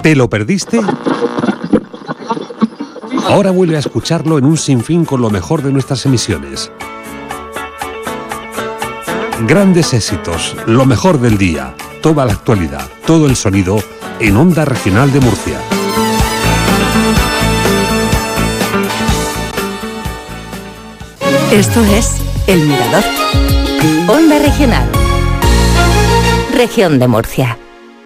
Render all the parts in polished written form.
¿Te lo perdiste? Ahora vuelve a escucharlo en un sinfín con lo mejor de nuestras emisiones. Grandes éxitos, lo mejor del día, toda la actualidad, todo el sonido en Onda Regional de Murcia. Esto es El Mirador. Onda Regional. Región de Murcia.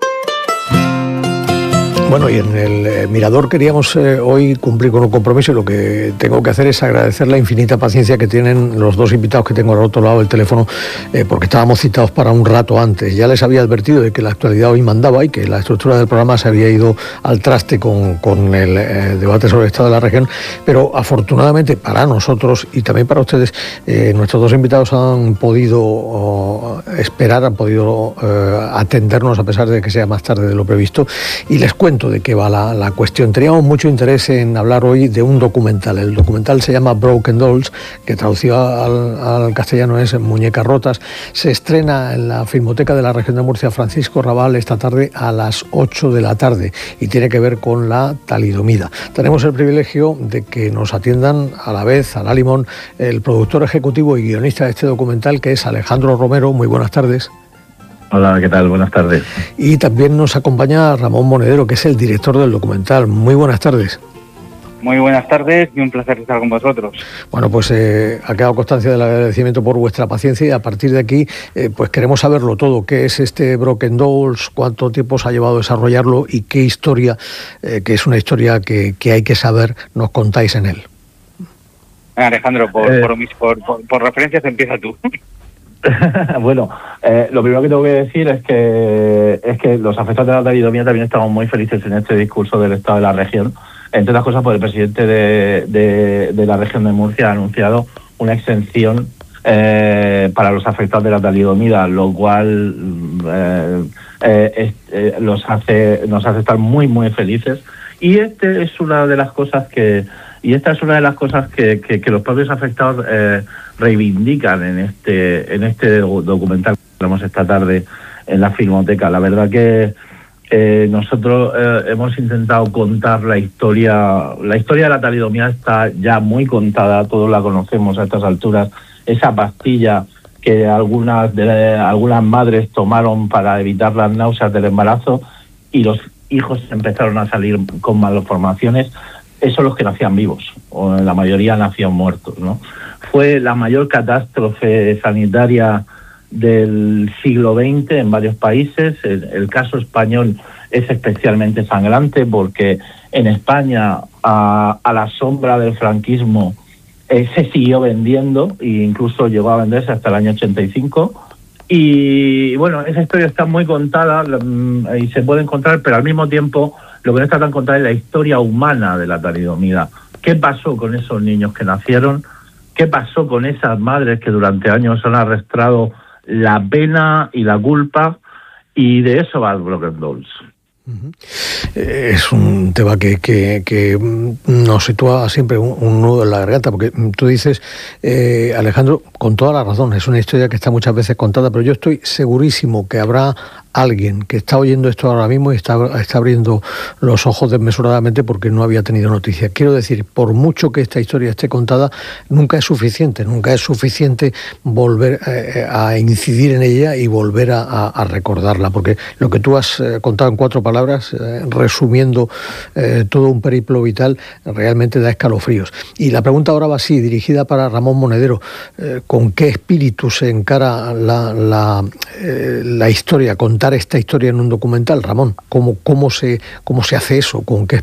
Bueno, y en el Mirador queríamos hoy cumplir con un compromiso, y lo que tengo que hacer es agradecer la infinita paciencia que tienen los dos invitados que tengo al otro lado del teléfono, porque estábamos citados para un rato antes. Ya les había advertido de que la actualidad hoy mandaba y que la estructura del programa se había ido al traste con el debate sobre el estado de la región, pero afortunadamente para nosotros y también para ustedes, nuestros dos invitados han podido esperar, han podido atendernos a pesar de que sea más tarde de lo previsto, y les cuento de qué va la cuestión. Teníamos mucho interés en hablar hoy de un documental. El documental se llama Broken Dolls, que traducido al castellano es Muñecas Rotas. Se estrena en la Filmoteca de la Región de Murcia Francisco Rabal esta tarde a las 8 de la tarde y tiene que ver con la talidomida. Tenemos el privilegio de que nos atiendan a la vez, a la limón, el productor ejecutivo y guionista de este documental, que es Alejandro Romero. Muy buenas tardes. Hola, ¿qué tal? Buenas tardes. Y también nos acompaña Ramón Monedero, que es el director del documental. Muy buenas tardes. Muy buenas tardes y un placer estar con vosotros. Bueno, pues ha quedado constancia del agradecimiento por vuestra paciencia y a partir de aquí pues queremos saberlo todo. ¿Qué es este Broken Dolls? ¿Cuánto tiempo os ha llevado a desarrollarlo? ¿Y qué historia, que es una historia que hay que saber, nos contáis en él? Alejandro, por referencias empieza tú. Bueno, lo primero que tengo que decir es que los afectados de la talidomía también estamos muy felices en este discurso del estado de la región. Entre otras cosas, porque el presidente de la región de Murcia ha anunciado una exención para los afectados de la talidomida, lo cual nos hace estar muy, muy felices. Y esta es una de las cosas que los propios afectados reivindican en este documental que tenemos esta tarde en la Filmoteca. La verdad que nosotros hemos intentado contar la historia de la talidomía. Está ya muy contada, todos la conocemos a estas alturas. Esa pastilla que algunas madres tomaron para evitar las náuseas del embarazo y los hijos empezaron a salir con malformaciones. Esos los que nacían vivos, o la mayoría nacían muertos, ¿no? Fue la mayor catástrofe sanitaria del siglo XX en varios países. El caso español es especialmente sangrante porque en España, a la sombra del franquismo, se siguió vendiendo e incluso llegó a venderse hasta el año 85. Y bueno, esa historia está muy contada y se puede encontrar, pero al mismo tiempo lo que no está tan contada es la historia humana de la talidomida. ¿Qué pasó con esos niños que nacieron? ¿Qué pasó con esas madres que durante años han arrastrado la pena y la culpa? Y de eso va el Broken Dolls. Es un tema que nos sitúa siempre un nudo en la garganta, porque tú dices, Alejandro, con toda la razón, es una historia que está muchas veces contada, pero yo estoy segurísimo que habrá alguien que está oyendo esto ahora mismo y está abriendo los ojos desmesuradamente porque no había tenido noticia. Quiero decir, por mucho que esta historia esté contada, nunca es suficiente volver a incidir en ella y volver a recordarla, porque lo que tú has contado en 4 palabras, resumiendo todo un periplo vital, realmente da escalofríos. Y la pregunta ahora va así, dirigida para Ramón Monedero: ¿con qué espíritu se encara la historia, contar esta historia en un documental? Ramón, ¿cómo se hace eso? ¿Con qué